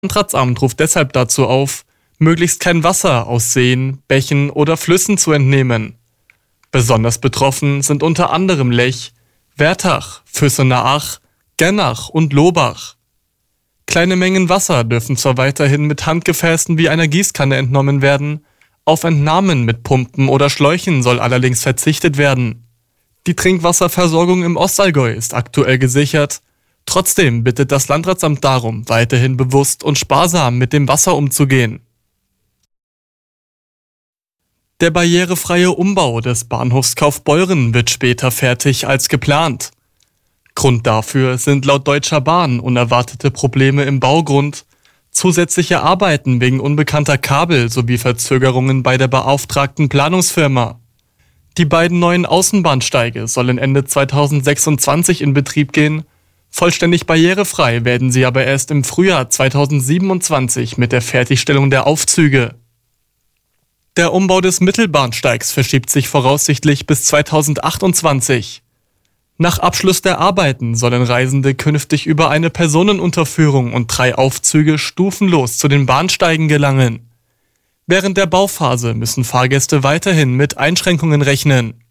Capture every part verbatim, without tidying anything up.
Landratsamt ruft deshalb dazu auf, möglichst kein Wasser aus Seen, Bächen oder Flüssen zu entnehmen. Besonders betroffen sind unter anderem Lech, Wertach, Füssener-Ach, Gernach und Lohbach. Kleine Mengen Wasser dürfen zwar weiterhin mit Handgefäßen wie einer Gießkanne entnommen werden, auf Entnahmen mit Pumpen oder Schläuchen soll allerdings verzichtet werden. Die Trinkwasserversorgung im Ostallgäu ist aktuell gesichert. Trotzdem bittet das Landratsamt darum, weiterhin bewusst und sparsam mit dem Wasser umzugehen. Der barrierefreie Umbau des Bahnhofs Kaufbeuren wird später fertig als geplant. Grund dafür sind laut Deutscher Bahn unerwartete Probleme im Baugrund, zusätzliche Arbeiten wegen unbekannter Kabel sowie Verzögerungen bei der beauftragten Planungsfirma. Die beiden neuen Außenbahnsteige sollen Ende zweitausendsechsundzwanzig in Betrieb gehen. Vollständig barrierefrei werden sie aber erst im Frühjahr zweitausendsiebenundzwanzig mit der Fertigstellung der Aufzüge. Der Umbau des Mittelbahnsteigs verschiebt sich voraussichtlich bis zweitausendachtundzwanzig. Nach Abschluss der Arbeiten sollen Reisende künftig über eine Personenunterführung und drei Aufzüge stufenlos zu den Bahnsteigen gelangen. Während der Bauphase müssen Fahrgäste weiterhin mit Einschränkungen rechnen.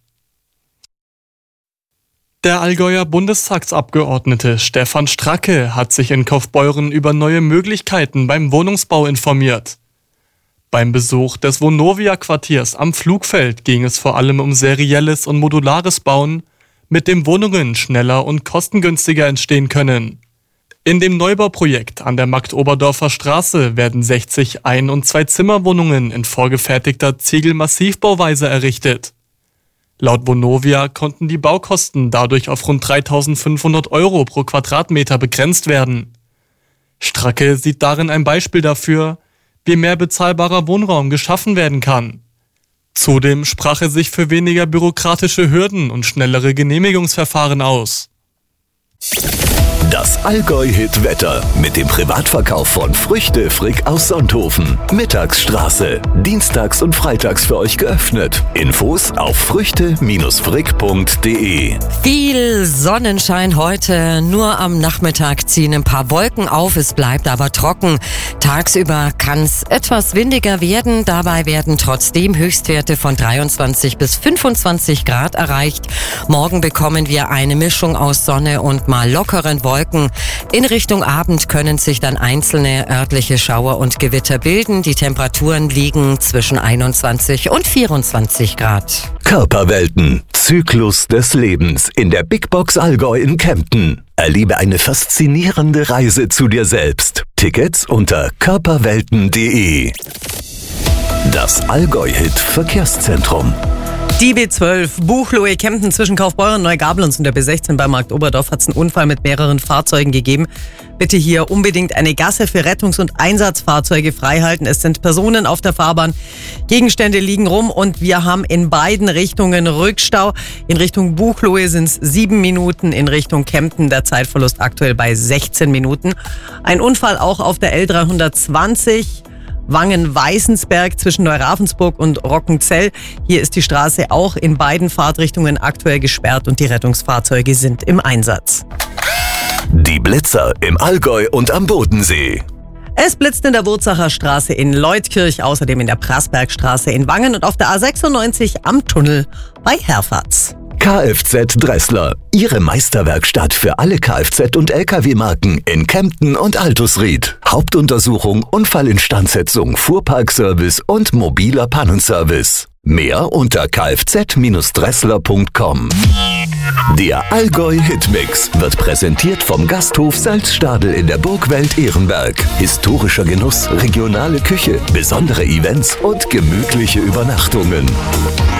Der Allgäuer Bundestagsabgeordnete Stefan Stracke hat sich in Kaufbeuren über neue Möglichkeiten beim Wohnungsbau informiert. Beim Besuch des Vonovia-Quartiers am Flugfeld ging es vor allem um serielles und modulares Bauen, mit dem Wohnungen schneller und kostengünstiger entstehen können. In dem Neubauprojekt an der Marktoberdorfer Straße werden sechzig Ein- und Zwei-Zimmer-Wohnungen in vorgefertigter Ziegelmassivbauweise errichtet. Laut Vonovia konnten die Baukosten dadurch auf rund dreitausendfünfhundert Euro pro Quadratmeter begrenzt werden. Stracke sieht darin ein Beispiel dafür, wie mehr bezahlbarer Wohnraum geschaffen werden kann. Zudem sprach er sich für weniger bürokratische Hürden und schnellere Genehmigungsverfahren aus. Das Allgäu-Hit-Wetter mit dem Privatverkauf von Früchte Frick aus Sonthofen. Mittagsstraße. Dienstags und freitags für euch geöffnet. Infos auf früchte Frick punkt de. Viel Sonnenschein heute. Nur am Nachmittag ziehen ein paar Wolken auf. Es bleibt aber trocken. Tagsüber kann es etwas windiger werden. Dabei werden trotzdem Höchstwerte von dreiundzwanzig bis fünfundzwanzig Grad erreicht. Morgen bekommen wir eine Mischung aus Sonne und mal lockeren Wolken. In Richtung Abend können sich dann einzelne örtliche Schauer und Gewitter bilden. Die Temperaturen liegen zwischen einundzwanzig und vierundzwanzig Grad. Körperwelten. Zyklus des Lebens in der Big Box Allgäu in Kempten. Erlebe eine faszinierende Reise zu dir selbst. Tickets unter körperwelten punkt de. Das Allgäu-Hit Verkehrszentrum. Die B zwölf, Buchloe Kempten zwischen Kaufbeuren, Neugablonz und der B sechzehn bei Marktoberdorf hat es einen Unfall mit mehreren Fahrzeugen gegeben. Bitte hier unbedingt eine Gasse für Rettungs- und Einsatzfahrzeuge freihalten. Es sind Personen auf der Fahrbahn, Gegenstände liegen rum und wir haben in beiden Richtungen Rückstau. In Richtung Buchloe sind es sieben Minuten, in Richtung Kempten der Zeitverlust aktuell bei sechzehn Minuten. Ein Unfall auch auf der L dreihundertzwanzig. Wangen-Weißensberg zwischen Neuravensburg und Rockenzell. Hier ist die Straße auch in beiden Fahrtrichtungen aktuell gesperrt und die Rettungsfahrzeuge sind im Einsatz. Die Blitzer im Allgäu und am Bodensee. Es blitzt in der Wurzacher Straße in Leutkirch, außerdem in der Prassbergstraße in Wangen und auf der A sechsundneunzig am Tunnel bei Herfahrt. Kfz Dressler, Ihre Meisterwerkstatt für alle Kfz- und L K W-Marken in Kempten und Altusried. Hauptuntersuchung, Unfallinstandsetzung, Fuhrparkservice und mobiler Pannenservice. Mehr unter kfz Dressler punkt com. Der Allgäu-Hitmix wird präsentiert vom Gasthof Salzstadel in der Burgwelt Ehrenberg. Historischer Genuss, regionale Küche, besondere Events und gemütliche Übernachtungen.